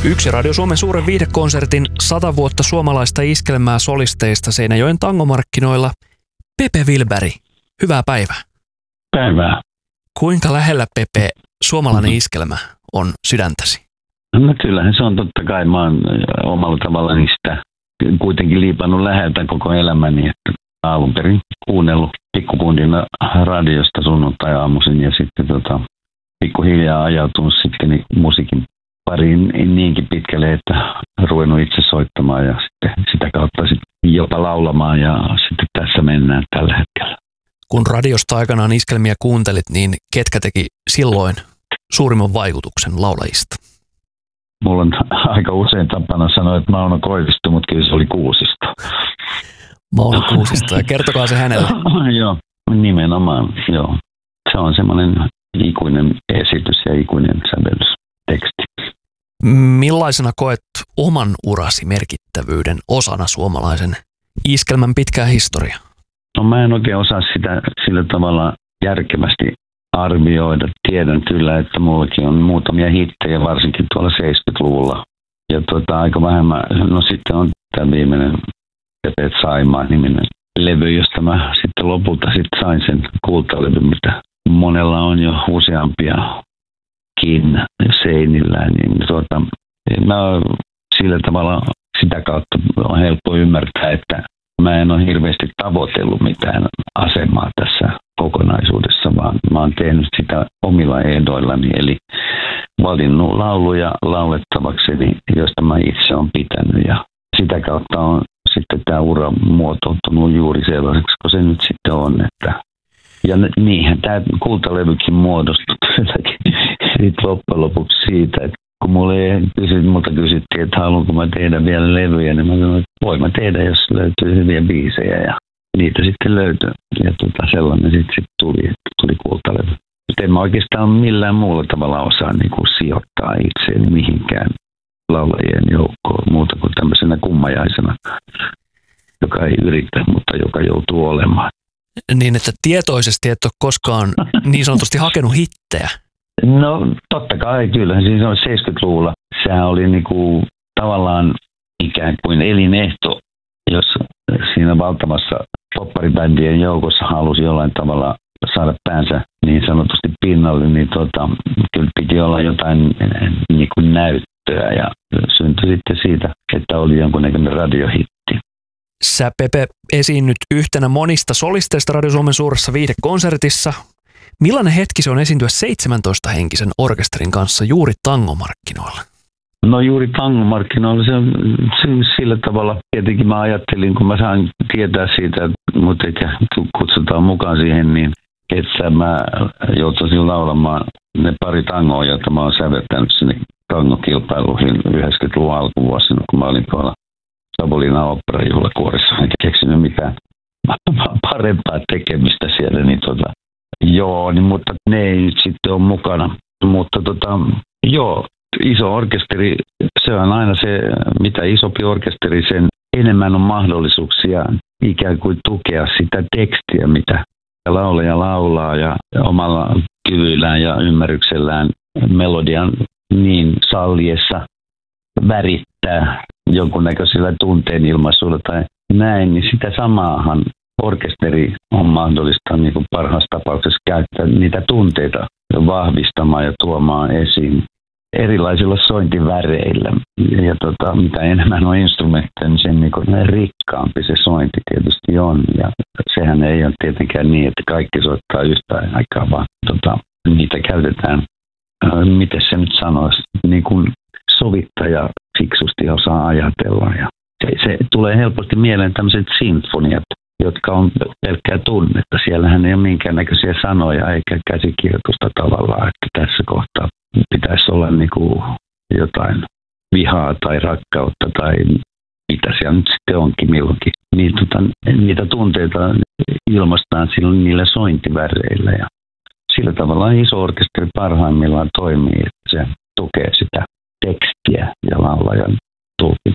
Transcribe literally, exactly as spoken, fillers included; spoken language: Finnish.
Yksi Radio Suomen suuren viihdekonsertin sata vuotta suomalaista iskelmää solisteista Seinäjoen tangomarkkinoilla. Pepe Wilberg, hyvää päivää. Päivää. Kuinka lähellä, Pepe, suomalainen iskelmä on sydäntäsi? No kyllähän se on totta kai. Mä oon omalla tavallaan sitä kuitenkin liipannut läheltä koko elämäni, että alun perin kuunnellut pikkukundina radiosta sunnuntai-aamuisin ja sitten tota, pikkuhiljaa ajautunut sitten musiikin pariin niinkin pitkälle, että ruvennut itse soittamaan ja sitten sitä kautta sitten jopa laulamaan ja sitten tässä mennään tällä hetkellä. Kun radiosta aikanaan iskelmiä kuuntelit, niin ketkä teki silloin suurimman vaikutuksen laulajista? Mulla on aika usein tapana sanoa, että Mauno Koivisto, mutta kyllä se oli Kuusisto. Mauno Kuusisto, ja kertokaa se hänelle. Joo, nimenomaan, joo. Se on semmoinen ikuinen esitys ja ikuinen sävellysteksti. Millaisena koet oman urasi merkittävyyden osana suomalaisen iskelmän pitkää historiaa? No mä en oikein osaa sitä sillä tavalla järkevästi arvioida. Tiedän kyllä, että mullakin on muutamia hittejä, varsinkin tuolla seitsemänkymmentäluvulla. Ja tuota, aika vähemmän, no sitten on tämä viimeinen Pepe Saimaa-niminen levy, josta mä sitten lopulta sitten sain sen kultalevyn, mitä monella on jo useampiakin seinillä. Niin tuota, mä sillä tavalla sitä kautta on helppo ymmärtää, että mä en ole hirveästi tavoitellut mitään asemaa tässä kokonaisuudessa, vaan mä oon tehnyt sitä omilla ehdoillani, eli valinnut lauluja laulettavakseni, joista mä itse olen pitänyt, ja sitä kautta on sitten tämä ura muotoutunut juuri sellaiseksi, kun se nyt sitten on, että ja niinhän tämä kultalevykin muodostui kylläkin sitten loppujen lopuksi siitä, että kun mulle kysyt, multa kysyttiin, että haluanko mä tehdä vielä levyjä, niin mä sanoin, että voin mä tehdä, jos löytyy hyviä biisejä, ja niitä sitten löytyi. Ja tuota, sellainen sitten sit tuli, että tuli kultalevy. Mutta en mä oikeastaan millään muulla tavalla osaa niin kuin sijoittaa itseäni mihinkään laulajien joukkoon, muuta kuin tämmöisenä kummajaisena, joka ei yritä, mutta joka joutuu olemaan. Niin, että tietoisesti et ole koskaan niin sanotusti hakenut hittejä. No totta kai, kyllä. Siis on seitsemänkymmentäluvulla. Sehän oli niinku tavallaan ikään kuin elinehto, jos siinä valtavassa popparibändien joukossa halusi jollain tavalla saada päänsä niin sanotusti pinnalle, niin tota, kyllä piti olla jotain niin kuin näyttöä ja syntyi sitten siitä, että oli jonkunnäköinen radiohitti. Sä, Pepe, esiinnyt yhtenä monista solisteista Radio Suomen suuressa viihdekonsertissa. Millainen hetki se on esiintyä seitsemäntoista-henkisen orkesterin kanssa juuri tangomarkkinoilla? No juuri tangomarkkinoilla se on sillä tavalla. Tietenkin mä ajattelin, kun mä sain tietää siitä, että mut eikä kutsutaan mukaan siihen, niin että mä joutuisin laulamaan ne pari tangoa, joita mä oon säveltänyt sinne tangokilpailuihin yhdeksänkymmentäluvun alkuvuosina, kun mä olin tuolla Savonlinnan oopperajuhlakuorissa. Enkä keksinyt mitään parempaa tekemistä siellä, niin tota, joo, niin, mutta ne ei nyt sitten ole mukana. Mutta tota, joo, iso orkesteri, se on aina se, mitä isompi orkesteri, sen enemmän on mahdollisuuksia ikään kuin tukea sitä tekstiä, mitä laulaja laulaa ja omalla kyvyillään ja ymmärryksellään melodian niin salliessa värittää jonkunnäköisellä tunteen ilmaisuudella tai näin, niin sitä samaahan orkesteri on mahdollista niin kuin parhaassa tapauksessa käyttää niitä tunteita vahvistamaan ja tuomaan esiin erilaisilla sointiväreillä. Ja, ja tota, mitä enemmän on instrumentteja, niin sen niin kuin rikkaampi se sointi tietysti on. Ja sehän ei ole tietenkään niin, että kaikki soittaa yhtään aikaa, vaan tota, niitä käytetään, äh, miten se nyt sanoisi, niin kuin sovittaja fiksusti osaa ajatella. Ja se, se tulee helposti mieleen tämmöiset sinfoniat, jotka on pelkkää tunnetta. Siellähän ei ole minkäännäköisiä sanoja eikä käsikirjoitusta tavallaan, että tässä kohtaa pitäisi olla niin kuin jotain vihaa tai rakkautta tai mitä siellä nyt sitten onkin milloinkin. Niin, tota, niitä tunteita ilmaistaan silloin niillä sointiväreillä ja sillä tavalla iso orkesteri parhaimmillaan toimii, että se tukee sitä tekstiä ja laulajan